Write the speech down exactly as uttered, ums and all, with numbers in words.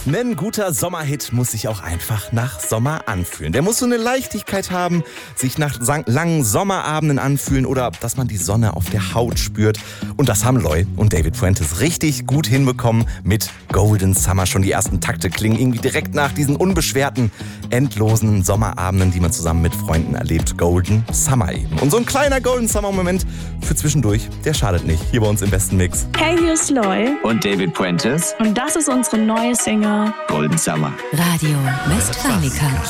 Ein guter Sommerhit muss sich auch einfach nach Sommer anfühlen. Der muss so eine Leichtigkeit haben, sich nach langen Sommerabenden anfühlen oder dass man die Sonne auf der Haut spürt. Und das haben Loy und David Fuentes richtig gut hinbekommen mit Golden Summer. Schon die ersten Takte klingen irgendwie direkt nach diesen unbeschwerten, endlosen Sommerabenden, die man zusammen mit Freunden erlebt. Golden Summer eben. Und so ein kleiner Golden Summer-Moment für zwischendurch, der schadet nicht. Hier bei uns im besten Mix. Hey, hier ist Loy. Und David Fuentes. Und das ist unsere neue Single Golden Summer. Radio Westfalica.